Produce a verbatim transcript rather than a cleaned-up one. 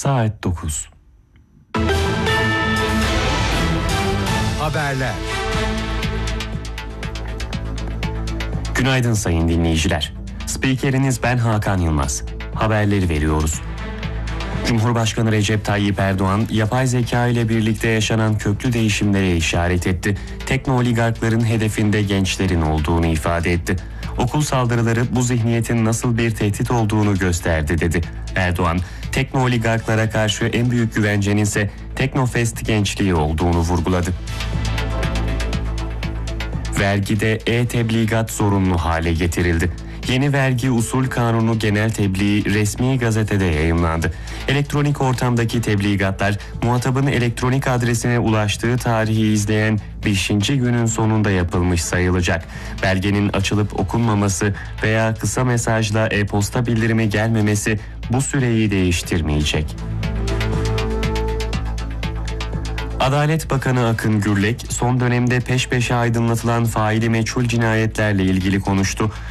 saat dokuz. Haberler. Günaydın sayın dinleyiciler. Spikeriniz ben Hakan Yılmaz. Haberleri veriyoruz. Cumhurbaşkanı Recep Tayyip Erdoğan, yapay zeka ile birlikte yaşanan köklü değişimlere işaret etti. Teknooligarkların hedefinde gençlerin olduğunu ifade etti. Okul saldırıları bu zihniyetin nasıl bir tehdit olduğunu gösterdi dedi. Erdoğan, teknooligarklara karşı en büyük güvencenin ise Teknofest gençliği olduğunu vurguladı. Vergide e-tebligat zorunlu hale getirildi. Yeni vergi usul kanunu genel tebliği resmi gazetede yayımlandı. Elektronik ortamdaki tebligatlar muhatabın elektronik adresine ulaştığı tarihi izleyen beşinci günün sonunda yapılmış sayılacak. Belgenin açılıp okunmaması veya kısa mesajla e-posta bildirimi gelmemesi bu süreyi değiştirmeyecek. Adalet Bakanı Akın Gürlek son dönemde peş peşe aydınlatılan faili meçhul cinayetlerle ilgili konuştu.